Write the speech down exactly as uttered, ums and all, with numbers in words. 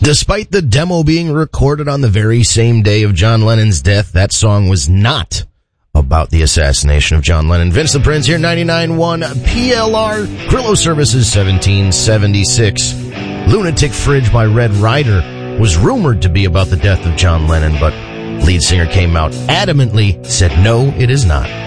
Despite the demo being recorded on the very same day of John Lennon's death, that song was not about the assassination of John Lennon. Vince the Prince here, ninety-nine point one P L R, Grillo Services, seventeen seventy-six. Lunatic Fridge by Red Rider was rumored to be about the death of John Lennon, but lead singer came out adamantly, said no, it is not.